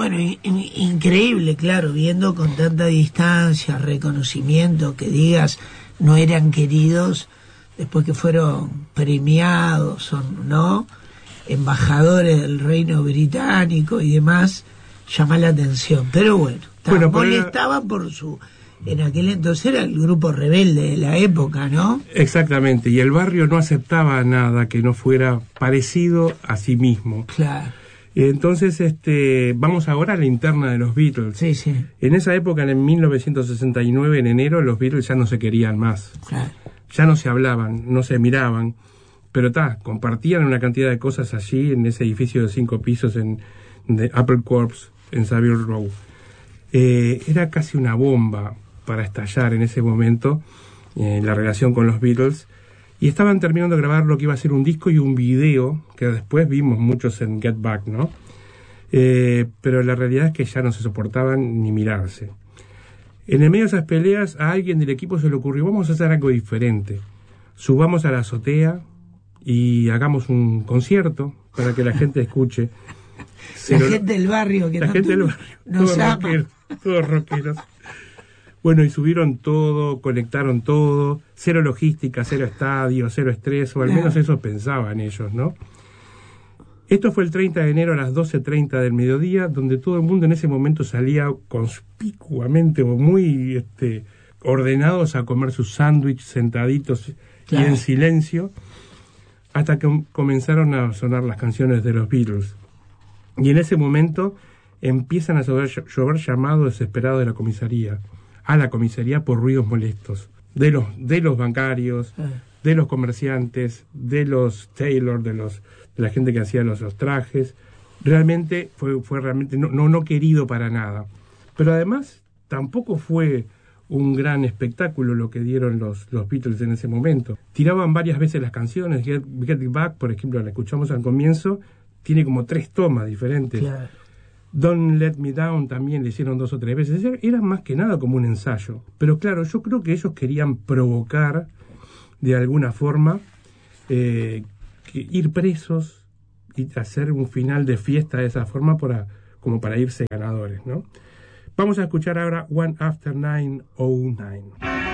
Bueno, increíble, claro, viendo con tanta distancia, reconocimiento, que digas no eran queridos después que fueron premiados, ¿no? Embajadores del Reino Británico y demás, llama la atención. Pero bueno, molestaban por su... En aquel entonces era el grupo rebelde de la época, ¿no? Exactamente, y el barrio no aceptaba nada que no fuera parecido a sí mismo. Claro. Entonces, vamos ahora a la interna de los Beatles. Sí, sí. En esa época, en 1969, en enero, los Beatles ya no se querían más. Claro. Ya no se hablaban, no se miraban, pero compartían una cantidad de cosas allí, en ese edificio de 5 pisos de Apple Corps, en Savile Row. Era casi una bomba para estallar en ese momento la relación con los Beatles, y estaban terminando de grabar lo que iba a ser un disco y un video que después vimos muchos en Get Back, ¿no? Pero la realidad es que ya no se soportaban ni mirarse. En el medio de esas peleas a alguien del equipo se le ocurrió: vamos a hacer algo diferente, subamos a la azotea y hagamos un concierto para que la gente escuche. Gente del barrio que nos ama. Todos rockeros. Bueno, y subieron todo, conectaron todo, cero logística, cero estadio, cero estrés, o al menos eso pensaban ellos, ¿no? Esto fue el 30 de enero a las 12:30 del mediodía, donde todo el mundo en ese momento salía conspicuamente o muy ordenados a comer sus sándwiches sentaditos y en silencio, hasta que comenzaron a sonar las canciones de los Beatles. Y en ese momento empiezan a llover llamados desesperados de a la comisaría por ruidos molestos, de los bancarios, de los comerciantes, de los tailors, de la gente que hacía los trajes. Realmente fue realmente no querido para nada. Pero además tampoco fue un gran espectáculo lo que dieron los Beatles en ese momento. Tiraban varias veces las canciones. Get Back, por ejemplo, la escuchamos al comienzo, tiene como 3 tomas diferentes. Claro. Don't Let Me Down también le hicieron 2 o 3 veces. Era más que nada como un ensayo. Pero claro, yo creo que ellos querían provocar de alguna forma ir presos y hacer un final de fiesta de esa forma como para irse ganadores, ¿no? Vamos a escuchar ahora One After 9:09.